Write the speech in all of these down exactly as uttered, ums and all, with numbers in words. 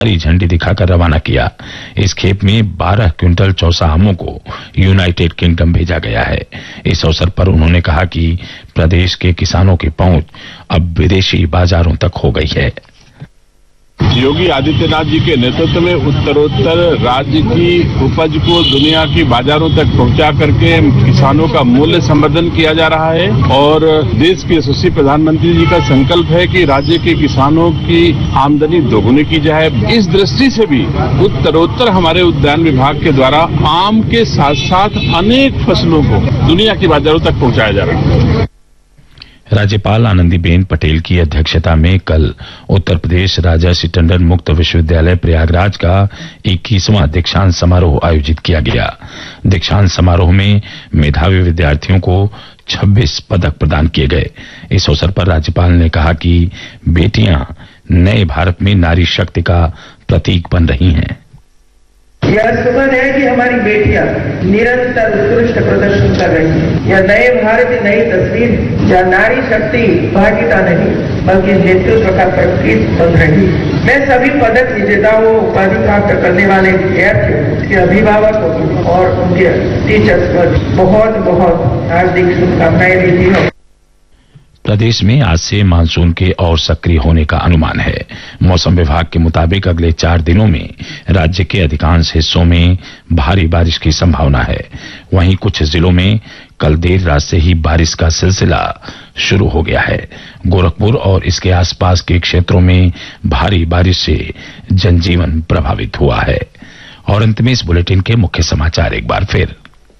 हरी झंडी दिखाकर रवाना किया। इस खेप में बारह क्विंटल चौसा आमों को यूनाइटेड किंगडम भेजा गया है। इस अवसर पर उन्होंने कहा कि प्रदेश के किसानों की पहुंच अब विदेशी बाजारों तक हो गई है। योगी आदित्यनाथ जी के नेतृत्व में उत्तरोत्तर राज्य की उपज को दुनिया की बाजारों तक पहुंचा करके किसानों का मूल्य संवर्धन किया जा रहा है और देश के यशस्वी प्रधानमंत्री जी का संकल्प है कि राज्य के किसानों की आमदनी दोगुनी की जाए। इस दृष्टि से भी उत्तरोत्तर हमारे उद्यान विभाग के द्वारा आम के साथ साथ अनेक फसलों को दुनिया की बाजारों तक पहुंचाया जा रहा है। राज्यपाल आनंदीबेन पटेल की अध्यक्षता में कल उत्तर प्रदेश राजर्षि टंडन मुक्त विश्वविद्यालय प्रयागराज का इक्कीसवां दीक्षांत समारोह आयोजित किया गया। दीक्षांत समारोह में मेधावी विद्यार्थियों को छब्बीस पदक प्रदान किए गए। इस अवसर पर राज्यपाल ने कहा कि बेटियां नए भारत में नारी शक्ति का प्रतीक बन रही हैं। यह सुमन है कि हमारी बेटियां निरंतर उत्कृष्ट प्रदर्शन कर रही हैं। यह नए भारत की नई तस्वीर जहाँ नारी शक्ति भागीता नहीं बल्कि नेतृत्व का प्रतीक बन रही है। मैं सभी पदक विजेताओं उपाधि प्राप्त करने वाले विद्यार्थियों के अभिभावकों और उनके टीचर्स पर बहुत बहुत हार्दिक शुभकामनाएं देती हूँ। प्रदेश में आज से मानसून के और सक्रिय होने का अनुमान है। मौसम विभाग के मुताबिक अगले चार दिनों में राज्य के अधिकांश हिस्सों में भारी बारिश की संभावना है। वहीं कुछ जिलों में कल देर रात से ही बारिश का सिलसिला शुरू हो गया है। गोरखपुर और इसके आसपास के क्षेत्रों में भारी बारिश से जनजीवन प्रभावित हुआ है। और अंत में इस बुलेटिन के मुख्य समाचार एक बार फिर।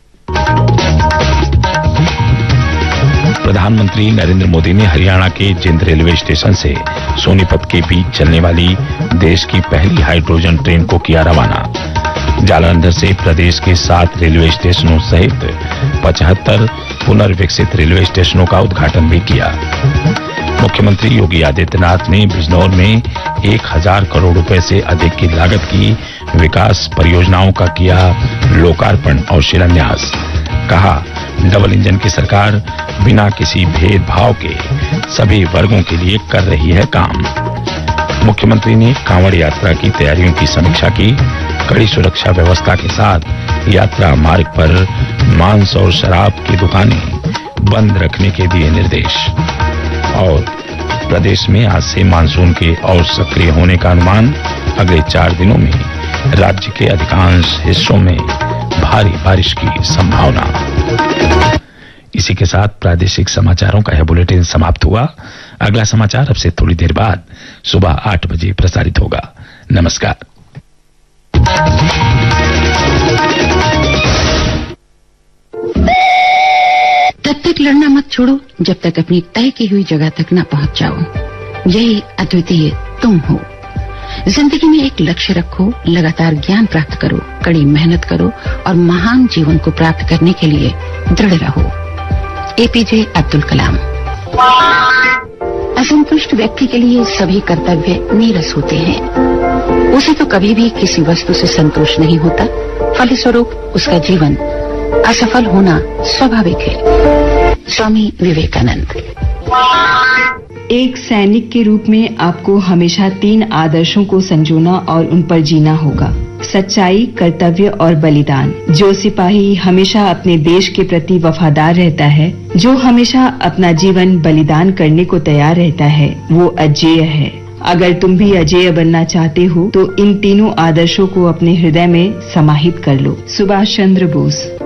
प्रधानमंत्री नरेंद्र मोदी ने हरियाणा के जिंद रेलवे स्टेशन से सोनीपत के बीच चलने वाली देश की पहली हाइड्रोजन ट्रेन को किया रवाना। जालंधर से प्रदेश के सात रेलवे स्टेशनों सहित पचहत्तर पुनर्विकसित रेलवे स्टेशनों का उद्घाटन भी किया। मुख्यमंत्री योगी आदित्यनाथ ने बिजनौर में एक हजार करोड़ रुपए से अधिक की लागत की विकास परियोजनाओं का किया लोकार्पण और शिलान्यास। कहा, डबल इंजन की सरकार बिना किसी भेदभाव के सभी वर्गों के लिए कर रही है काम। मुख्यमंत्री ने कांवड़ यात्रा की तैयारियों की समीक्षा की। कड़ी सुरक्षा व्यवस्था के साथ यात्रा मार्ग पर मांस और शराब की दुकानें बंद रखने के दिए निर्देश। और प्रदेश में आज से मानसून के और सक्रिय होने का अनुमान। अगले चार दिनों में राज्य के अधिकांश हिस्सों में भारी बारिश की संभावना। इसी के साथ प्रादेशिक समाचारों का यह बुलेटिन समाप्त हुआ। अगला समाचार अब से थोड़ी देर बाद सुबह आठ बजे प्रसारित होगा। नमस्कार। तब तक लड़ना मत छोड़ो जब तक अपनी तय की हुई जगह तक न पहुंच जाओ। यही अद्वितीय तुम हो। जिंदगी में एक लक्ष्य रखो, लगातार ज्ञान प्राप्त करो, कड़ी मेहनत करो और महान जीवन को प्राप्त करने के लिए दृढ़ रहो। एपीजे अब्दुल कलाम। असंतुष्ट व्यक्ति के लिए सभी कर्तव्य नीरस होते हैं। उसे तो कभी भी किसी वस्तु से संतोष नहीं होता, फलस्वरूप उसका जीवन असफल होना स्वाभाविक है। स्वामी विवेकानंद। एक सैनिक के रूप में आपको हमेशा तीन आदर्शों को संजोना और उन पर जीना होगा: सच्चाई, कर्तव्य और बलिदान। जो सिपाही हमेशा अपने देश के प्रति वफादार रहता है, जो हमेशा अपना जीवन बलिदान करने को तैयार रहता है, वो अजेय है। अगर तुम भी अजेय बनना चाहते हो तो इन तीनों आदर्शों को अपने हृदय में समाहित कर लो। सुभाष चंद्र बोस।